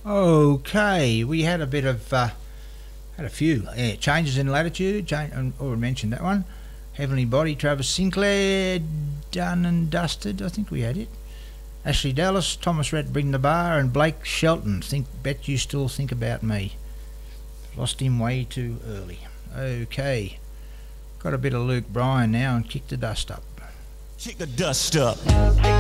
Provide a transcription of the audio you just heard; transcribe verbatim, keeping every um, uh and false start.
Okay, we had a bit of, uh, had a few yeah, changes in latitude. Change, I already mentioned that one. Heavenly Body, Travis Sinclair, done and dusted. I think we had it. Ashley Dallas, Thomas Rhett, Bring the Bar, and Blake Shelton. Think, bet you still think about me. Lost him way too early. Okay, got a bit of Luke Bryan now and Kick the Dust Up. Kick the dust up.